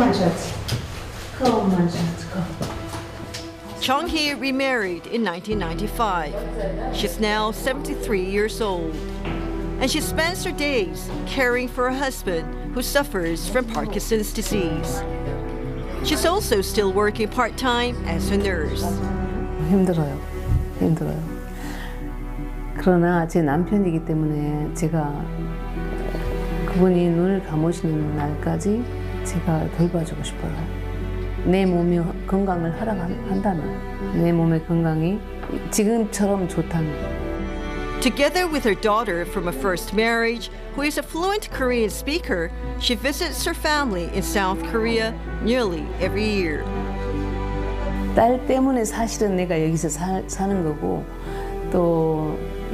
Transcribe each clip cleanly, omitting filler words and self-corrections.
Chung-hee remarried in 1995. She's now 73 years old. And she spends her days caring for her husband who suffers from Parkinson's disease. She's also still working part-time as a nurse. 힘들어요. 그러나 제 남편이기 때문에 제가 그분이 눈을 감으시는 날까지 제가 돌봐주고 싶어요. 내 몸이 건강을 허락한다면, 내 몸의 건강이 지금처럼 좋다면. Together with her daughter from a first marriage, who is a fluent Korean speaker, she visits her family in South Korea nearly every year. 딸 때문에 사실은 내가 여기서 사는 거고 또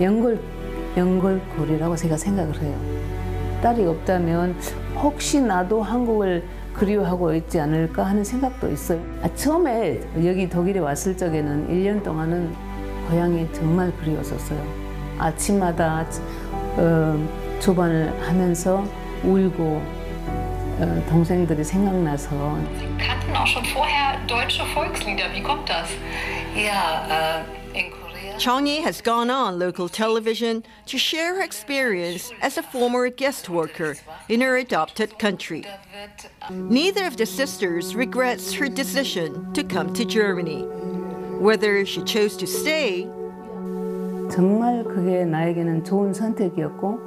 연골고리라고 제가 생각을 해요. 딸이 없다면 혹시 나도 한국을 그리워하고 있지 않을까 하는 생각도 있어요. 처음에 여기 독일에 왔을 적에는 1년 동안은 고향이 정말 그리웠었어요. 아침마다 조반을 하면서 울고 동생들이 생각나서. Sie kannten auch schon vorher deutsche Volkslieder. Wie kommt das? Ja, in Korea. Chung-hee has gone on local television to share her experience as a former guest worker in her adopted country. Neither of the sisters regrets her decision to come to Germany. Whether she chose to stay, 정말 그게 나에게는 좋은 선택이었고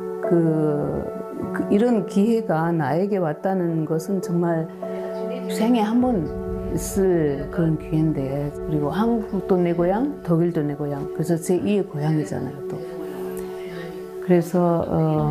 이런 기회가 나에게 왔다는 것은 정말 생에 한 번 있을 그런 기회인데, 그리고 한국도 내 고향, 독일도 내 고향, 그래서 제2의 고향이잖아요 또. 그래서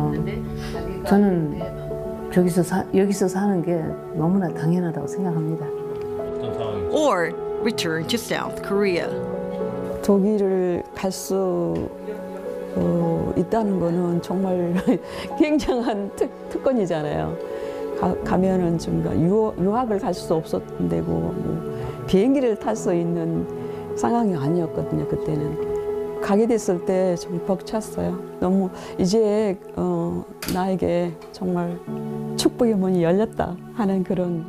저는 여기서 사는 게 너무나 당연하다고 생각합니다. or return to South Korea. 독일을 갈 수 있다는 거는 정말 굉장한 특권이잖아요. 가면은 좀 유학을 갈 수 없었는데고 뭐 비행기를 탈 수 있는 상황이 아니었거든요. 그때는 가게 됐을 때 좀 벅찼어요. 너무 이제 나에게 정말 축복의 문이 열렸다 하는 그런.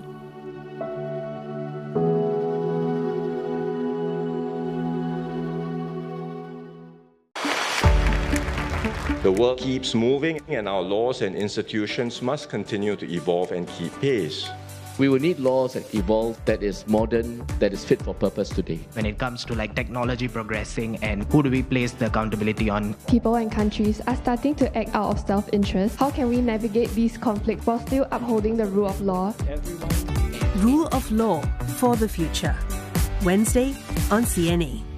The world keeps moving, and our laws and institutions must continue to evolve and keep pace. We will need laws that evolve, that is modern, that is fit for purpose today. When it comes to technology progressing and who do we place the accountability on? People and countries are starting to act out of self-interest. How can we navigate these conflicts while still upholding the rule of law? Rule of Law for the Future. Wednesday on CNE.